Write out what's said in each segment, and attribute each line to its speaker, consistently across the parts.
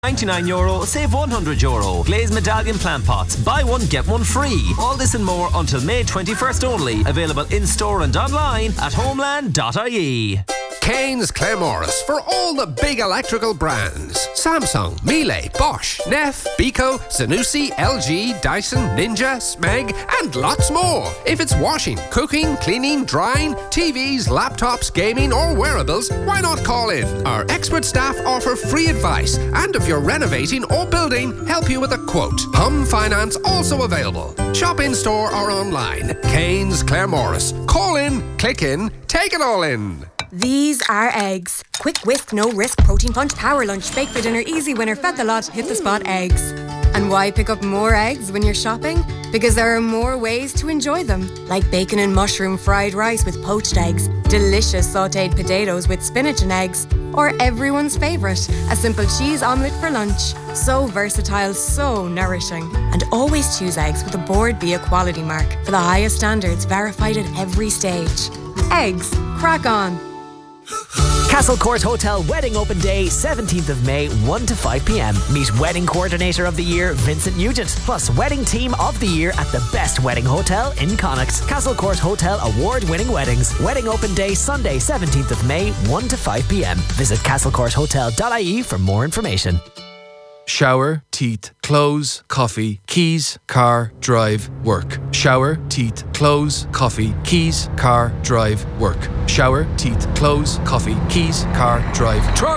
Speaker 1: €99, save €100. Glazed medallion plant pots. Buy one, get one free. All this and more until May 21st only. Available in-store and online at homeland.ie.
Speaker 2: Kane's Claremorris for all the big electrical brands. Samsung, Miele, Bosch, Neff, Beko, Zanussi, LG, Dyson, Ninja, Smeg and lots more. If it's washing, cooking, cleaning, drying, TVs, laptops, gaming or wearables, why not call in? Our expert staff offer free advice and if you're renovating or building, help you with a quote. Home finance also available. Shop in store or online. Kane's Claremorris. Call in, click in, take it all in.
Speaker 3: These are eggs. Quick whisk, no risk, protein punch, power lunch, bake for dinner, easy winner, fed the lot, hit the spot eggs. And why pick up more eggs when you're shopping? Because there are more ways to enjoy them. Like bacon and mushroom fried rice with poached eggs, delicious sautéed potatoes with spinach and eggs, or everyone's favourite, a simple cheese omelette for lunch. So versatile, so nourishing. And always choose eggs with a Board Bia quality mark for the highest standards verified at every stage. Eggs, crack on.
Speaker 4: Castle Court Hotel Wedding Open Day, 17th of May, 1 to 5 p.m. Meet Wedding Coordinator of the Year, Vincent Nugent, plus Wedding Team of the Year at the best wedding hotel in Connacht. Castle Court Hotel award-winning weddings. Wedding Open Day, Sunday, 17th of May, 1 to 5 p.m. Visit castlecourthotel.ie for more information.
Speaker 5: Shower, teeth, clothes, coffee, keys, car, drive, work. Shower, teeth, clothes, coffee, keys, car, drive, work. Shower, teeth, clothes, coffee, keys, car, drive, truck.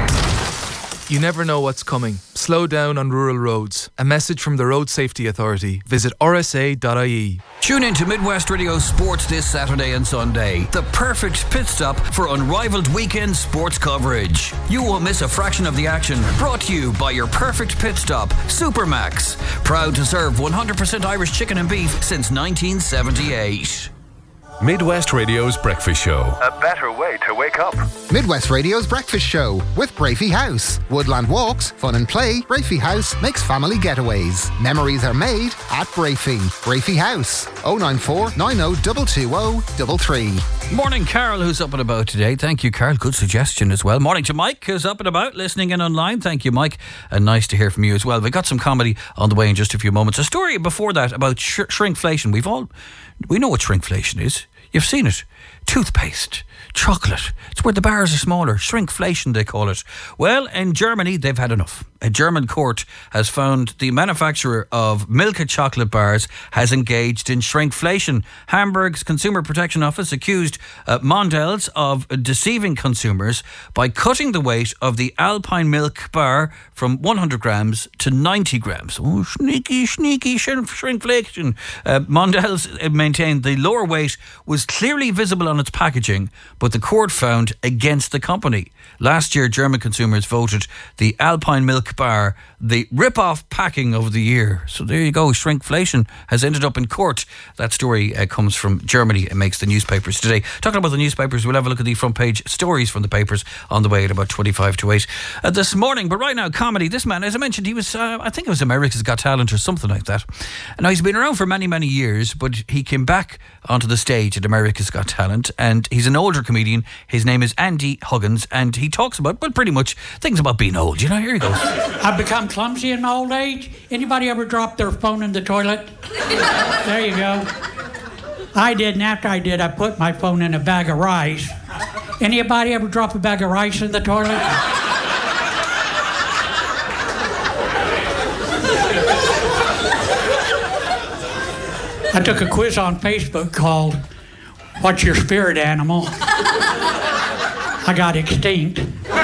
Speaker 5: You never know what's coming. Slow down on rural roads. A message from the Road Safety Authority. Visit rsa.ie.
Speaker 6: Tune in to Midwest Radio Sports this Saturday and Sunday. The perfect pit stop for unrivaled weekend sports coverage. You won't miss a fraction of the action. Brought to you by your perfect pit stop, Supermax. Proud to serve 100% Irish chicken and beef since 1978.
Speaker 7: Midwest Radio's Breakfast Show.
Speaker 8: A better way to wake up.
Speaker 9: Midwest Radio's Breakfast Show with Brafey House. Woodland walks, fun and play. Brafey House makes family getaways. Memories are made at Brafey. Brafey House. 094 90 220 33.
Speaker 6: Morning, Carol, who's up and about today. Thank you, Carol. Good suggestion as well. Morning to Mike, who's up and about, listening in online. Thank you, Mike. And nice to hear from you as well. We got some comedy on the way in just a few moments. A story before that about shrinkflation. We know what shrinkflation is. You've seen it. Toothpaste, chocolate. It's where the bars are smaller. Shrinkflation, they call it. Well, in Germany, they've had enough. A German court has found the manufacturer of Milka chocolate bars has engaged in shrinkflation. Hamburg's Consumer Protection Office accused Mondelez of deceiving consumers by cutting the weight of the Alpine Milk bar from 100 grams to 90 grams. Oh, sneaky shrinkflation. Mondelez maintained the lower weight was clearly visible on its packaging, but the court found against the company. Last year, German consumers voted the Alpine Milk bar the rip-off packing of the year. So there you go. Shrinkflation has ended up in court. That story comes from Germany. It makes the newspapers today. Talking about the newspapers, we'll have a look at the front page stories from the papers on the way at about 25 to 8 this morning. But right now, comedy. This man, as I mentioned, he was, I think it was America's Got Talent or something like that. And now he's been around for many, many years, but he came back onto the stage at America's Got Talent, and he's an older comedian. His name is Andy Huggins, and he talks about, well, pretty much things about being old. You know, here he goes.
Speaker 10: I've become clumsy in my old age. Anybody ever drop their phone in the toilet? There you go. I did, and after I did, I put my phone in a bag of rice. Anybody ever drop a bag of rice in the toilet? I took a quiz on Facebook called What's Your Spirit Animal? I got extinct.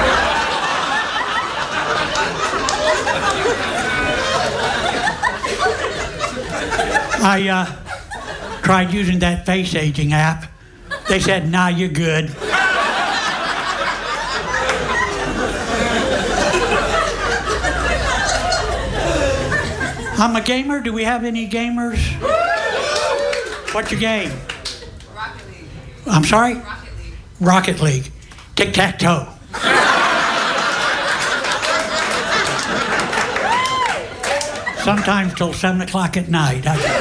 Speaker 10: I tried using that face aging app. They said, nah, you're good. I'm a gamer. Do we have any gamers? What's your game?
Speaker 11: Rocket League.
Speaker 10: I'm sorry?
Speaker 11: Rocket League.
Speaker 10: Rocket League. Tic-tac-toe. Sometimes till 7 o'clock at night.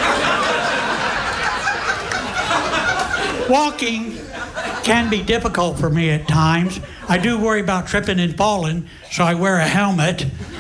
Speaker 10: Walking can be difficult for me at times. I do worry about tripping and falling, so I wear a helmet.